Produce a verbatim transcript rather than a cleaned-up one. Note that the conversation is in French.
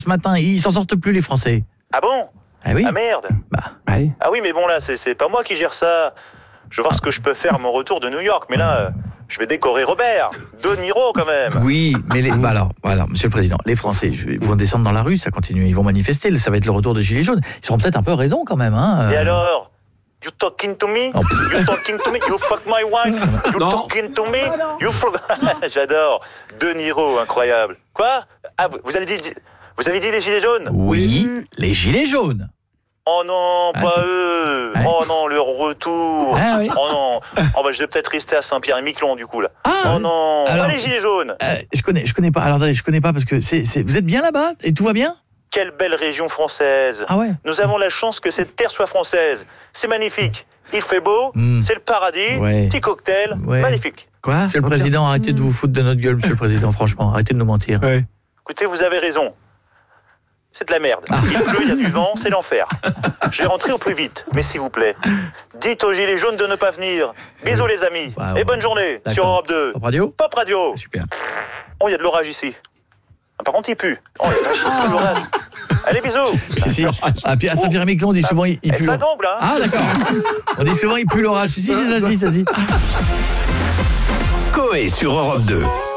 Ce matin, ils s'en sortent plus les Français. Ah bon? Ah oui. Ah merde. Bah, allez. Ah oui, mais bon là, c'est, c'est pas moi qui gère ça. Je vais voir ce que je peux faire à mon retour de New York, mais là, euh, je vais décorer Robert, De Niro quand même. Oui, mais les, bah alors, voilà, Monsieur le Président, les Français, je, ils vont descendre dans la rue, ça continue, ils vont manifester, ça va être le retour des Gilets jaunes. Ils auront peut-être un peu raison quand même, hein. Et alors? You talking to me? Oh. You talking to me? You fuck my wife? You Non. talking to me? You fuck... J'adore. De Niro, incroyable. Quoi? Ah, vous vous avez dit, vous avez dit les gilets jaunes? Oui, les Gilets jaunes. Oh non, pas Ah, eux. Ouais. Oh non, leur retour. Ah oui. Oh non. Oh bah je vais peut-être rester à Saint-Pierre-et-Miquelon du coup là. Ah. Oh non. Alors- Pas les gilets jaunes. Euh, je connais, je connais pas. Alors attendez, je connais pas parce que c'est, c'est, vous êtes bien là-bas et tout va bien? Quelle belle région française. Ah ouais. Nous avons la chance que cette terre soit française. C'est magnifique. Il fait beau, Mm. c'est le paradis, Ouais. petit cocktail, Ouais. magnifique. Quoi? Monsieur le Président, arrêtez de vous foutre de notre gueule, Monsieur le Président, franchement, arrêtez de nous mentir. Ouais. Écoutez, vous avez raison. C'est de la merde. Ah. Il pleut, il y a du vent, c'est l'enfer. Je vais rentrer au plus vite, mais s'il vous plaît, dites aux gilets jaunes de ne pas venir. Bisous les amis, Ouais, ouais. et bonne journée D'accord. sur Europe deux. Pop Radio. Pop Radio. Super. Oh, il y a de l'orage ici. Ah, par contre, il pue. Oh, la vache, il pue l'orage. Allez, bisous. Si, si. Ah, puis à Saint-Pierre-et-Miquelon, on dit souvent il, il Et pue ça l'orage. tombe là. Ah d'accord. On dit souvent il pue l'orage. Si, si, ça se dit, ça se dit. Coé sur Europe deux.